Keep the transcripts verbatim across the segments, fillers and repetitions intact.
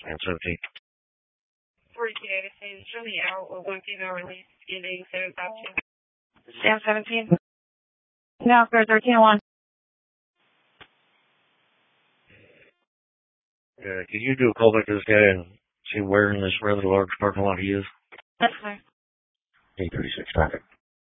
Sam seventeen. forty-two, and show me out with one female release ending seven five two. Sam seventeen. Now, sir, thirteen oh one. Uh, can you do a call back to this guy and see where in this rather large parking lot he is? That's fine. eight thirty-six traffic.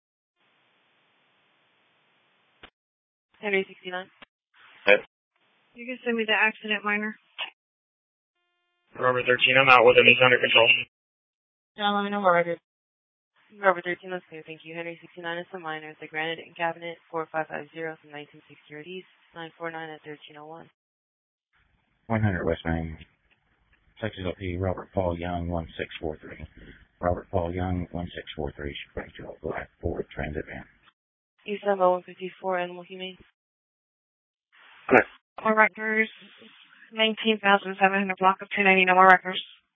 Henry sixty-nine. Hey. You can send me the accident minor. Robert thirteen, I'm out with him. He's under control. John, let me know more record. Robert thirteen, let's clear. Thank you. Henry sixty-nine is the minor. It's a granite and cabinet four five five zero from nineteen sixty East, nine four nine at thirteen oh one. one hundred West Main. Texas L P, Robert Paul Young, one six four three. Robert Paul Young, one six four three, should bring to a black Ford Transit van. East Elmo one fifty-four, Animal Humane. Okay. More records. nineteen thousand seven hundred block of two ninety, no more records.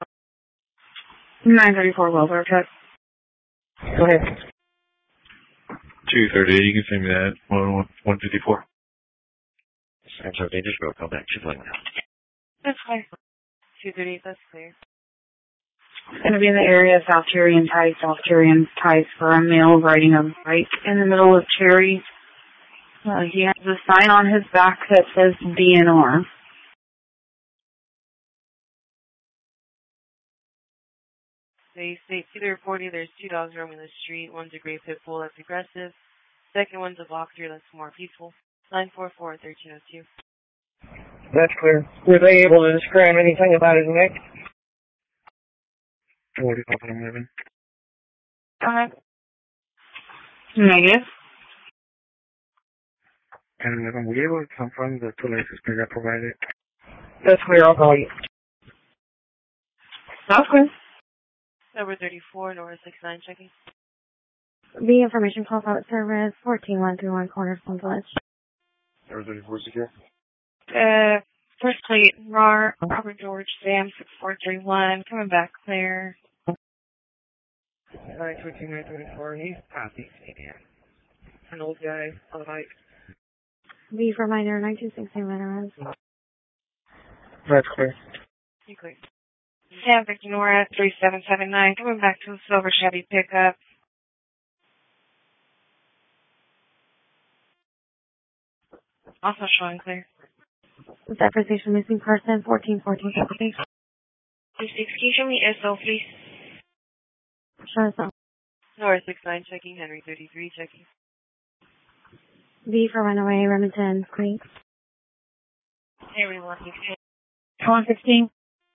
nine thirty-four Wilbur, truck. Go ahead. two thirty, you can send me that. one fifty-four. Sam seventeen, just go call back. She's letting me know. That's fine. two thirty-eight, that's clear. It's going to be in the area of South Cherry and Tice, South Cherry and Tice for a male riding a bike in the middle of Cherry. Uh, he has a sign on his back that says D N R. They state to the reporting there's two dogs roaming the street. One's a gray pit bull that's aggressive. Second one's a boxer that's more peaceful. nine four four, thirteen oh two. That's clear. Were they able to describe anything about his neck? forty-five eleven. Okay. Negative. ten eleven, were you able to confirm the two license plate I provided? That's clear, I'll call you. That's clear. Number thirty-four, Nora six nine, checking. The information call out service fourteen one three one Cornerstone Village. Number thirty-four secure. Uh, first plate, R A R, Robert George, Sam six four three one, coming back clear. nine twenty-two, nine twenty-four, he's past the stadium. An old guy on the bike. B for minor nine two six zero Veterans. That's clear. You clear. Sam Victor Nora three seven seven nine, coming back to the silver Chevy pickup. Also showing clear. Zephyr Station missing person fourteen fourteen Chevy. Can you show me S O, please? Sure, so. Nora six nine, checking. Henry thirty-three, checking. B for runaway Remington Creek. Henry one sixteen. one sixteen.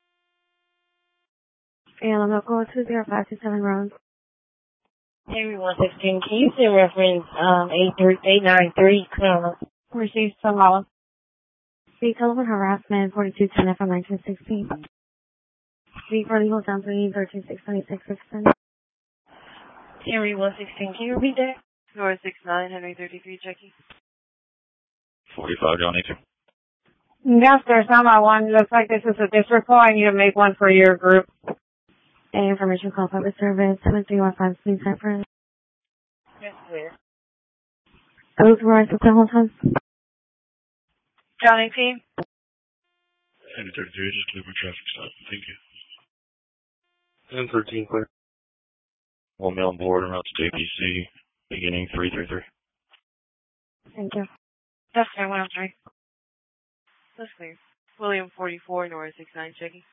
And I'm local two zero five two seven Road. Henry one sixteen, can you send reference um, eight three eight nine three, um, received some olive? B telephone harassment forty-two ten F M nineteen sixteen. B for legal dumping thirteen six twenty-six sixteen. Henry one sixteen, can you repeat that? Nora six nine, Henry thirty-three, checking. forty-five, Johnny two. Yes, sir, it's not my one. Looks like this is a district call. I need to make one for your group. A information call public service seven three one five please reference. Yes, clear. Those were I the whole time. Johnny P. ten thirty-three, just clear for traffic stop. Thank you. ten thirteen, clear. One male on board and route to J P C, beginning three three three. Thank you. That's clear, one oh three. That's clear. William forty-four, Nora six nine, checking.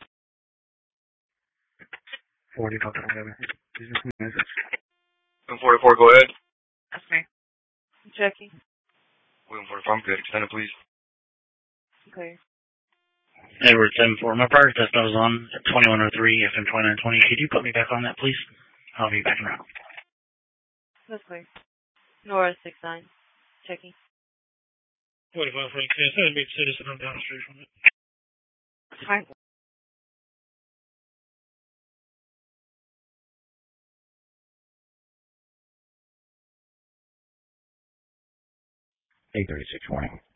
forty-five eleven. This is my message. William forty-four, go ahead. That's clear. Checking. William forty-four, I'm good. Extend it, please. Clear. Edward seven four. My prior test I was on at twenty-one oh three, F M twenty-nine twenty. Could you put me back on that, please? I'll be back around. That's clear. Nora six nine, checking. forty-five, Frank. Yeah, send me to Citizen. I'm down the street from it. Fine. eight thirty-six warning.